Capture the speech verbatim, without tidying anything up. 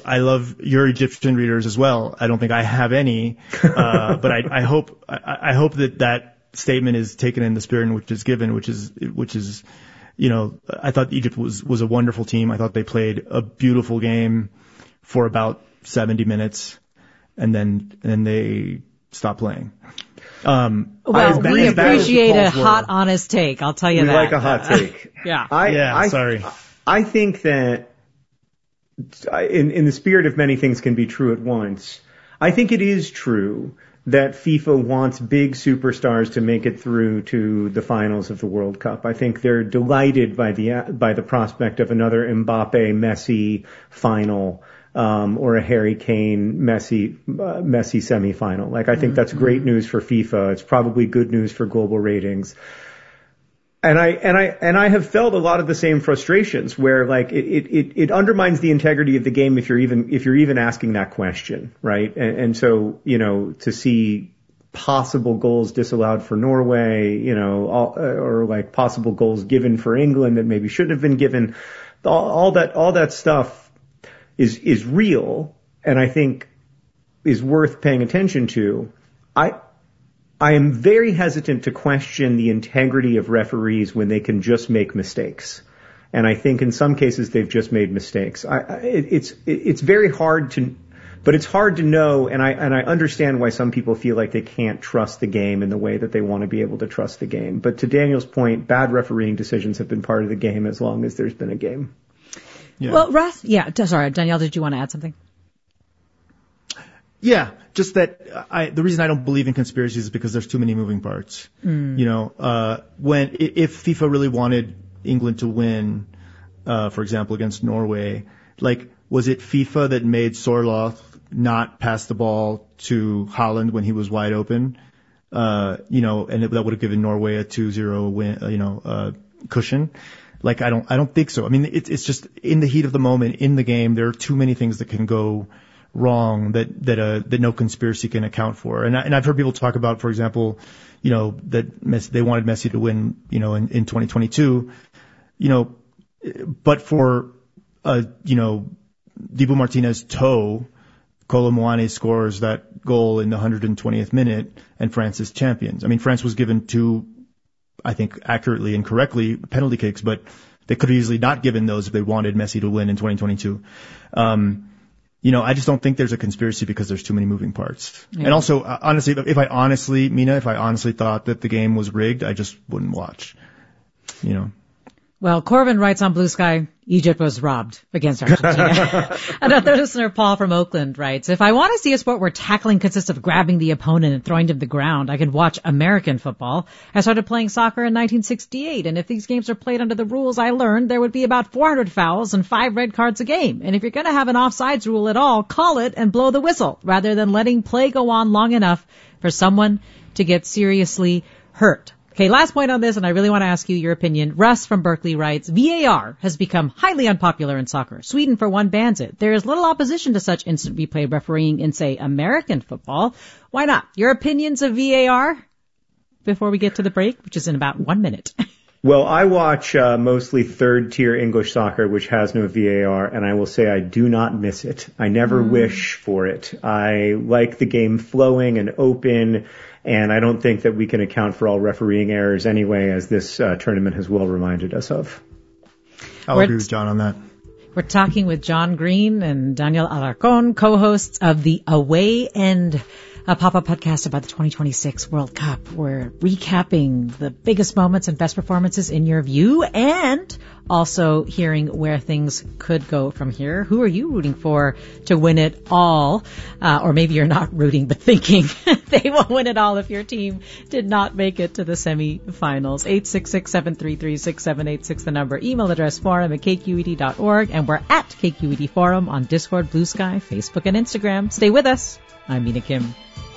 I love your Egyptian readers as well. I don't think I have any, uh, but I, I hope, I, I hope that that statement is taken in the spirit in which it's given, which is, which is, you know, I thought Egypt was, was a wonderful team. I thought they played a beautiful game for about seventy minutes, and then, and then they stopped playing. Um, well, we appreciate a hot, honest take. I'll tell you we that. We like a hot take. yeah. I, yeah. I, sorry. I think that in, in the spirit of many things can be true at once, I think it is true that FIFA wants big superstars to make it through to the finals of the World Cup. I think they're delighted by the, by the prospect of another Mbappe, Messi final. Um, or a Harry Kane Messi uh, Messi semifinal. Like I think mm-hmm. that's great news for FIFA. It's probably good news for global ratings. And I and I and I have felt a lot of the same frustrations where like it it it undermines the integrity of the game if you're even if you're even asking that question, right? And, and so you know to see possible goals disallowed for Norway, you know, all, or like possible goals given for England that maybe shouldn't have been given, all, all that all that stuff. is is real, and I think is worth paying attention to. I I am very hesitant to question the integrity of referees when they can just make mistakes, and I think in some cases they've just made mistakes. I, I it, it's it, it's very hard to, but it's hard to know, and I and I understand why some people feel like they can't trust the game in the way that they want to be able to trust the game. But to Daniel's point, bad refereeing decisions have been part of the game as long as there's been a game. Yeah. Well, Russ, yeah, sorry, Danielle, did you want to add something? Yeah, just that I, the reason I don't believe in conspiracies is because there's too many moving parts. Mm. You know, uh, when, if FIFA really wanted England to win, uh, for example, against Norway, like, was it FIFA that made Sorloth not pass the ball to Haaland when he was wide open? Uh, you know, and it, that would have given Norway a two zero win, uh, you know, uh, cushion. Like, I don't, I don't think so. I mean, it's, it's just in the heat of the moment, in the game, there are too many things that can go wrong that, that, uh, that no conspiracy can account for. And I, and I've heard people talk about, for example, you know, that Messi, they wanted Messi to win, you know, in, in twenty twenty-two, you know, but for, uh, you know, Dibu Martinez toe, Kolo Muani scores that goal in the one hundred twentieth minute and France is champions. I mean, France was given two, I think accurately and correctly, penalty kicks, but they could have easily not given those if they wanted Messi to win in twenty twenty-two. Um, you know, I just don't think there's a conspiracy because there's too many moving parts. Yeah. And also, uh, honestly, if I honestly, Mina, if I honestly thought that the game was rigged, I just wouldn't watch, you know. Well, Corvin writes on Blue Sky, Egypt was robbed against Argentina. Another listener, Paul from Oakland, writes, if I want to see a sport where tackling consists of grabbing the opponent and throwing him to the ground, I can watch American football. I started playing soccer in nineteen sixty-eight, and if these games are played under the rules I learned, there would be about four hundred fouls and five red cards a game. And if you're going to have an offsides rule at all, call it and blow the whistle, rather than letting play go on long enough for someone to get seriously hurt. Okay, last point on this, and I really want to ask you your opinion. Russ from Berkeley writes, V A R has become highly unpopular in soccer. Sweden, for one, bans it. There is little opposition to such instant replay refereeing in, say, American football. Why not? Your opinions of V A R before we get to the break, which is in about one minute. Well, I watch uh, mostly third-tier English soccer, which has no V A R, and I will say I do not miss it. I never mm. wish for it. I like the game flowing and open, and I don't think that we can account for all refereeing errors anyway, as this uh, tournament has well reminded us of. I'll We're agree with John on that. We're talking with John Green and Daniel Alarcon, co-hosts of the Away End, a pop-up podcast about the twenty twenty-six World Cup. We're recapping the biggest moments and best performances in your view, and also hearing where things could go from here. Who are you rooting for to win it all? Uh, or maybe you're not rooting, but thinking they will win it all if your team did not make it to the semifinals. eight six six, seven three three, six seven eight six, the number. Email address forum at k q e d dot org, and we're at K Q E D Forum on Discord, Blue Sky, Facebook, and Instagram. Stay with us. I'm Mina Kim.